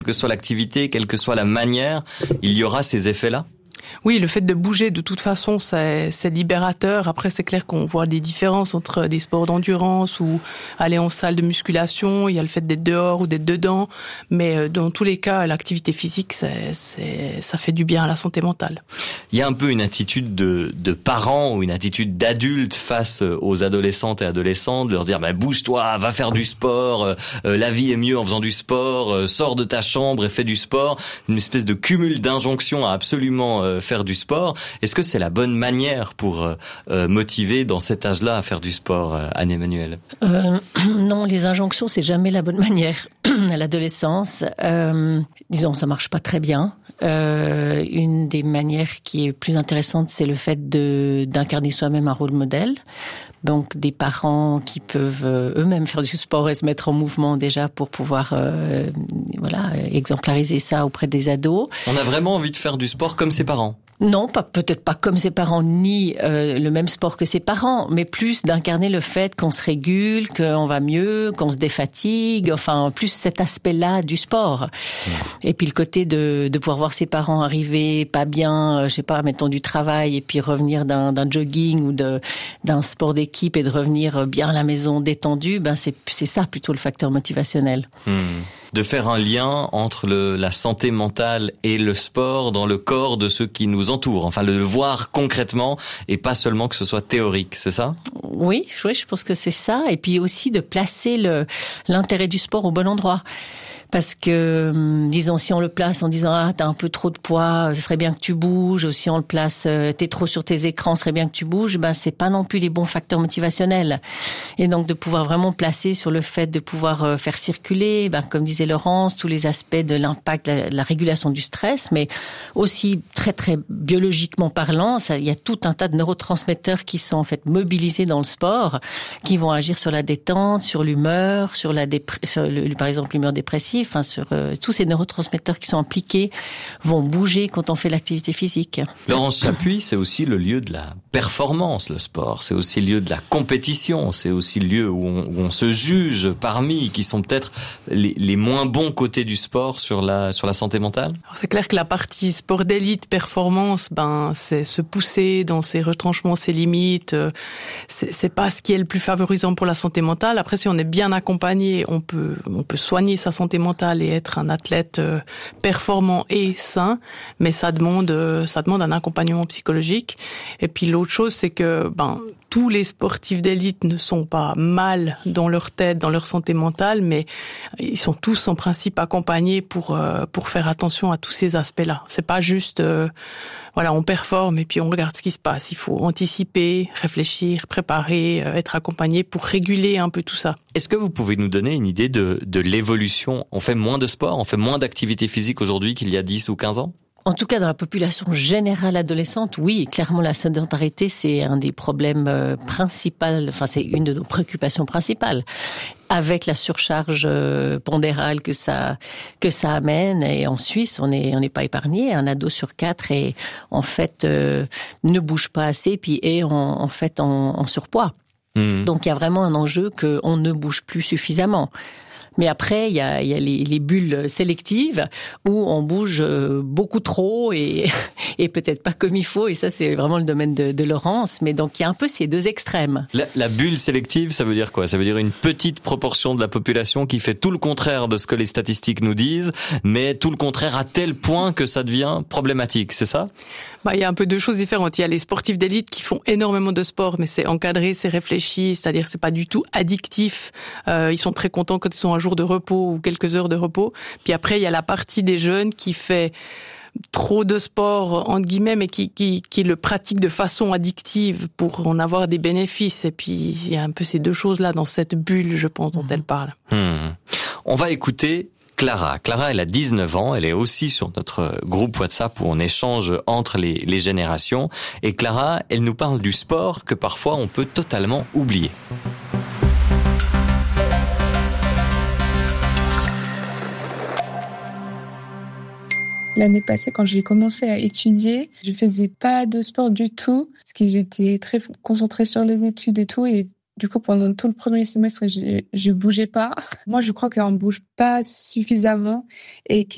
Quelle que soit l'activité, quelle que soit la manière, il y aura ces effets-là? Oui, le fait de bouger, de toute façon, c'est libérateur. Après, c'est clair qu'on voit des différences entre des sports d'endurance ou aller en salle de musculation. Il y a le fait d'être dehors ou d'être dedans. Mais dans tous les cas, l'activité physique, ça fait du bien à la santé mentale. Il y a un peu une attitude de parents ou une attitude d'adulte face aux adolescentes et adolescents, de leur dire bouge-toi, va faire du sport, la vie est mieux en faisant du sport, sors de ta chambre et fais du sport. Une espèce de cumul d'injonctions à absolument faire du sport. Est-ce que c'est la bonne manière pour motiver dans cet âge-là à faire du sport, Anne-Emmanuelle? Non, les injonctions, c'est jamais la bonne manière à l'adolescence. Disons, ça marche pas très bien. Une des manières qui est plus intéressante, c'est le fait d'incarner soi-même un rôle modèle. Donc des parents qui peuvent eux-mêmes faire du sport et se mettre en mouvement déjà pour pouvoir exemplariser ça auprès des ados. On a vraiment envie de faire du sport comme ses parents? Non, peut-être pas comme ses parents, ni le même sport que ses parents, mais plus d'incarner le fait qu'on se régule, qu'on va mieux, qu'on se défatigue, enfin plus cet aspect-là du sport. Et puis le côté de pouvoir voir ses parents arriver pas bien, je sais pas, mettons du travail et puis revenir d'un jogging ou d'un sport d'équipe et de revenir bien à la maison détendu, c'est ça plutôt le facteur motivationnel. De faire un lien entre la santé mentale et le sport dans le corps de ceux qui nous entourent. Enfin, le voir concrètement et pas seulement que ce soit théorique, c'est ça? Oui, je pense que c'est ça. Et puis aussi de placer l'intérêt du sport au bon endroit. Parce que, disons, si on le place en disant « t'as un peu trop de poids, ce serait bien que tu bouges », ou si on le place « t'es trop sur tes écrans, ce serait bien que tu bouges », c'est pas non plus les bons facteurs motivationnels. Et donc, de pouvoir vraiment placer sur le fait de pouvoir faire circuler, comme disait Laurence, tous les aspects de l'impact, de la régulation du stress, mais aussi très, très biologiquement parlant, il y a tout un tas de neurotransmetteurs qui sont en fait mobilisés dans le sport, qui vont agir sur la détente, sur l'humeur, par exemple, l'humeur dépressive, sur tous ces neurotransmetteurs qui sont impliqués vont bouger quand on fait l'activité physique. Laurence Chapuis, c'est aussi le lieu de la performance, le sport. C'est aussi le lieu de la compétition. C'est aussi le lieu où on se juge parmi, qui sont peut-être les moins bons côtés du sport sur la santé mentale. Alors c'est clair que la partie sport d'élite, performance, c'est se pousser dans ses retranchements, ses limites. C'est pas ce qui est le plus favorisant pour la santé mentale. Après, si on est bien accompagné, on peut soigner sa santé mentale et être un athlète performant et sain, mais ça demande un accompagnement psychologique. Et puis l'autre chose, c'est que tous les sportifs d'élite ne sont pas mal dans leur tête, dans leur santé mentale, mais ils sont tous en principe accompagnés pour faire attention à tous ces aspects-là. C'est pas juste on performe et puis on regarde ce qui se passe. Il faut anticiper, réfléchir, préparer, être accompagné pour réguler un peu tout ça. Est-ce que vous pouvez nous donner une idée de l'évolution? On fait moins de sport, on fait moins d'activité physique aujourd'hui qu'il y a 10 ou 15 ans? En tout cas, dans la population générale adolescente, oui, clairement, la sédentarité, c'est un des problèmes principaux, c'est une de nos préoccupations principales. Avec la surcharge pondérale que ça amène. Et en Suisse, on n'est pas épargné. Un ado sur 4 est, en fait, ne bouge pas assez, puis est en surpoids. Donc, il y a vraiment un enjeu qu'on ne bouge plus suffisamment. Mais après, il y a les bulles sélectives où on bouge beaucoup trop et peut-être pas comme il faut. Et ça, c'est vraiment le domaine de Laurence. Mais donc, il y a un peu ces deux extrêmes. La bulle sélective, ça veut dire quoi? Ça veut dire une petite proportion de la population qui fait tout le contraire de ce que les statistiques nous disent, mais tout le contraire à tel point que ça devient problématique, c'est ça? Il y a un peu deux choses différentes. Il y a les sportifs d'élite qui font énormément de sport, mais c'est encadré, c'est réfléchi, c'est-à-dire que c'est pas du tout addictif. Ils sont très contents quand ils ont un jour de repos ou quelques heures de repos. Puis après, il y a la partie des jeunes qui fait trop de sport, entre guillemets, mais qui le pratique de façon addictive pour en avoir des bénéfices. Et puis, il y a un peu ces deux choses-là dans cette bulle, je pense, dont elle parle. On va écouter Clara. Clara, elle a 19 ans. Elle est aussi sur notre groupe WhatsApp où on échange entre les générations. Et Clara, elle nous parle du sport que parfois on peut totalement oublier. L'année passée, quand j'ai commencé à étudier, je faisais pas de sport du tout, parce que j'étais très concentrée sur les études et tout, et du coup, pendant tout le premier semestre, je bougeais pas. Moi, je crois qu'on bouge pas suffisamment et que